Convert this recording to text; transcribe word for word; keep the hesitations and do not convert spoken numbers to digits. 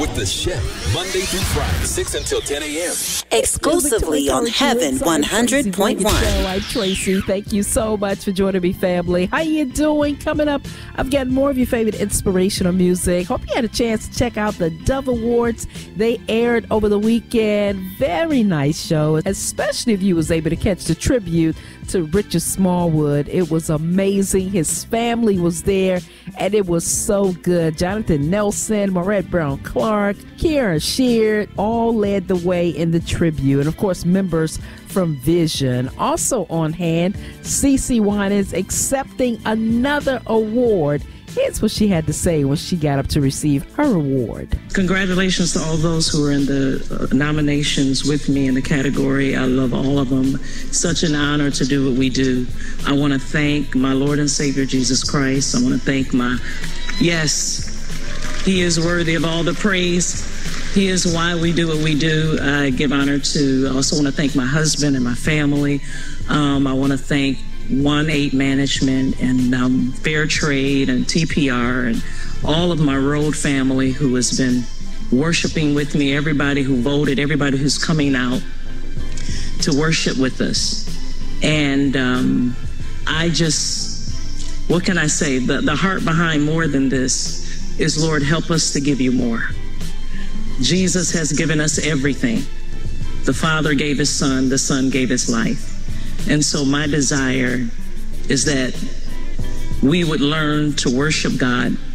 With the Chef, Monday through Friday, six until ten a.m. Exclusively on Heaven one hundred point one. I'm Tracy. Thank you so much for joining me, family. How you doing? Coming up, I've got more of your favorite inspirational music. Hope you had a chance to check out the Dove Awards. They aired over the weekend. Very nice show, especially if you was able to catch the tribute to Richard Smallwood. It was amazing. His family was there, and it was so good. Jonathan Nelson, Maurette Brown-Clark, Kieran Sheard all led the way in the tribute. And, of course, members from Vision. Also on hand, CeCe Winans accepting another award. Here's what she had to say when she got up to receive her award. Congratulations to all those who are in the uh, nominations with me in the category. I love all of them. Such an honor to do what we do. I want to thank my Lord and Savior, Jesus Christ. I want to thank my, yes, he is worthy of all the praise. He is why we do what we do. I give honor to, I also want to thank my husband and my family. Um, I want to thank one eight Management and um, Fair Trade and T P R and all of my road family who has been worshiping with me, everybody who voted, everybody who's coming out to worship with us. And um, I just, what can I say? The, the heart behind more than this is, Lord, help us to give you more. Jesus has given us everything. The Father gave his Son, the Son gave his life. And so my desire is that we would learn to worship God